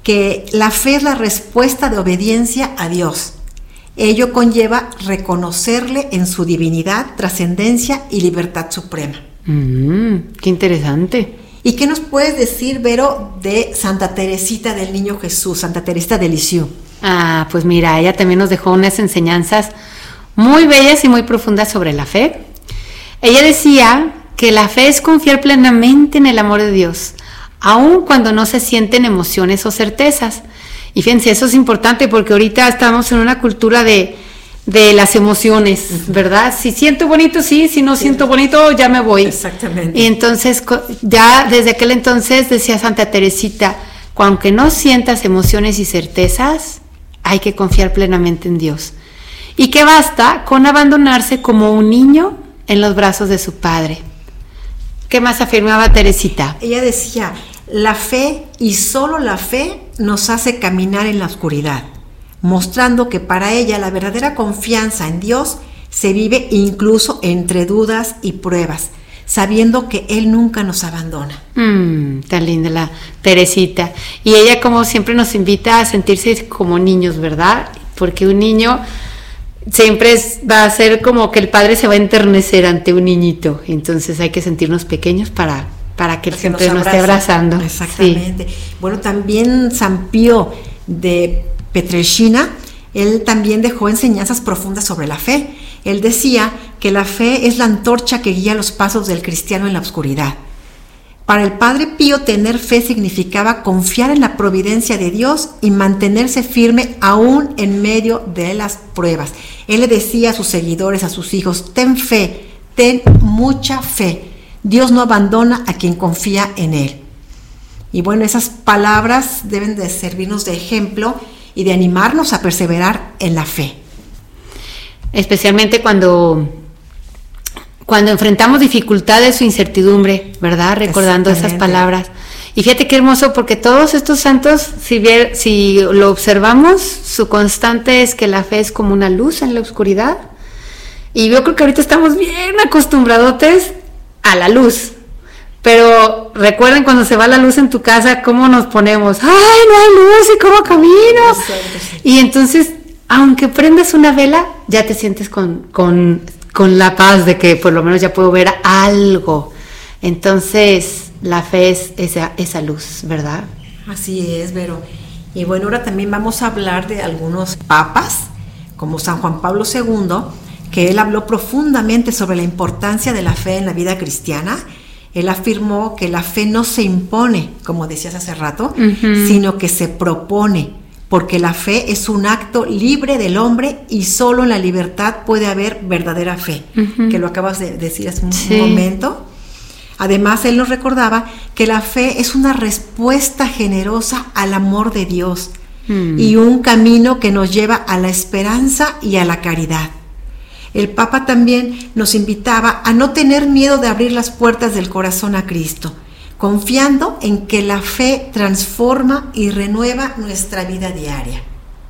que la fe es la respuesta de obediencia a Dios. Ello conlleva reconocerle en su divinidad, trascendencia y libertad suprema. Qué interesante. ¿Y qué nos puedes decir, Vero, de Santa Teresita del Niño Jesús, Santa Teresita de Lisieux? Pues mira, ella también nos dejó unas enseñanzas muy bellas y muy profundas sobre la fe. Ella decía que la fe es confiar plenamente en el amor de Dios, aun cuando no se sienten emociones o certezas. Y fíjense, eso es importante porque ahorita estamos en una cultura de las emociones, ¿verdad? Si siento bonito, sí, si no siento bonito, ya me voy. Exactamente. Y entonces, ya desde aquel entonces decía Santa Teresita, aunque no sientas emociones y certezas, hay que confiar plenamente en Dios. Y que basta con abandonarse como un niño en los brazos de su padre. ¿Qué más afirmaba Teresita? Ella decía, la fe y solo la fe nos hace caminar en la oscuridad, mostrando que para ella la verdadera confianza en Dios se vive incluso entre dudas y pruebas, sabiendo que Él nunca nos abandona. Tan linda la Teresita. Y ella, como siempre, nos invita a sentirse como niños, ¿verdad? Porque un niño siempre va a ser como que el padre se va a enternecer ante un niñito. Entonces hay que sentirnos pequeños para que él siempre nos esté abrazando. Exactamente. Sí. Bueno, también San Pío de Pietrelcina, él también dejó enseñanzas profundas sobre la fe. Él decía que la fe es la antorcha que guía los pasos del cristiano en la oscuridad. Para el Padre Pío, tener fe significaba confiar en la providencia de Dios y mantenerse firme aún en medio de las pruebas. Él le decía a sus seguidores, a sus hijos, ten fe, ten mucha fe. Dios no abandona a quien confía en Él. Y bueno, esas palabras deben de servirnos de ejemplo y de animarnos a perseverar en la fe. Especialmente cuando enfrentamos dificultades o incertidumbre, ¿verdad? Recordando esas palabras. Y fíjate qué hermoso, porque todos estos santos, si lo observamos, su constante es que la fe es como una luz en la oscuridad. Y yo creo que ahorita estamos bien acostumbradotes a la luz. Pero recuerden cuando se va la luz en tu casa, cómo nos ponemos, ¡ay, no hay luz! ¿Y cómo camino? Exacto. Y entonces, aunque prendas una vela, ya te sientes con la paz de que por lo menos ya puedo ver algo. Entonces, la fe es esa luz, ¿verdad? Así es, Vero. Y bueno, ahora también vamos a hablar de algunos papas, como San Juan Pablo II, que él habló profundamente sobre la importancia de la fe en la vida cristiana. Él afirmó que la fe no se impone, como decías hace rato, sino que se propone, porque la fe es un acto libre del hombre y solo en la libertad puede haber verdadera fe, que lo acabas de decir hace un momento. Además, él nos recordaba que la fe es una respuesta generosa al amor de Dios y un camino que nos lleva a la esperanza y a la caridad. El Papa también nos invitaba a no tener miedo de abrir las puertas del corazón a Cristo, confiando en que la fe transforma y renueva nuestra vida diaria.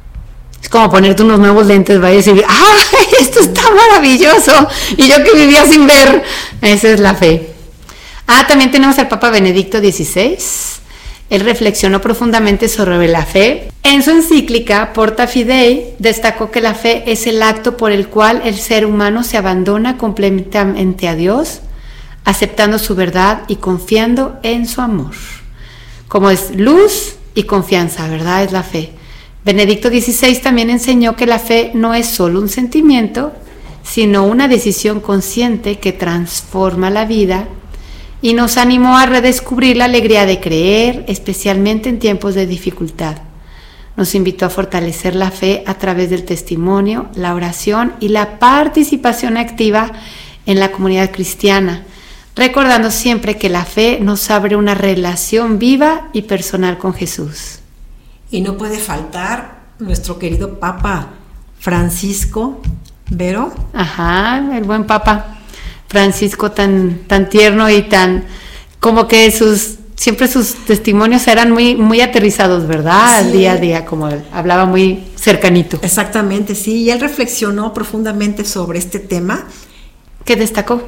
Es como ponerte unos nuevos lentes, vaya a decir, ¡ay, esto está maravilloso! Y yo que vivía sin ver, esa es la fe. También tenemos al Papa Benedicto XVI. Él reflexionó profundamente sobre la fe. En su encíclica Porta Fidei destacó que la fe es el acto por el cual el ser humano se abandona completamente a Dios, aceptando su verdad y confiando en su amor. Como es luz y confianza, ¿verdad? Es la fe. Benedicto XVI también enseñó que la fe no es solo un sentimiento, sino una decisión consciente que transforma la vida, y nos animó a redescubrir la alegría de creer, especialmente en tiempos de dificultad. Nos invitó a fortalecer la fe a través del testimonio, la oración y la participación activa en la comunidad cristiana, recordando siempre que la fe nos abre una relación viva y personal con Jesús. Y no puede faltar nuestro querido Papa Francisco, ¿Vero? El buen Papa Francisco, tan tierno y tan, como que siempre sus testimonios eran muy aterrizados, ¿verdad? Sí. Día a día, como él hablaba muy cercanito. Exactamente, sí, y él reflexionó profundamente sobre este tema. ¿Qué destacó?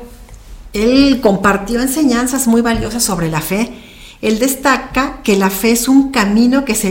Él compartió enseñanzas muy valiosas sobre la fe. Él destaca que la fe es un camino que se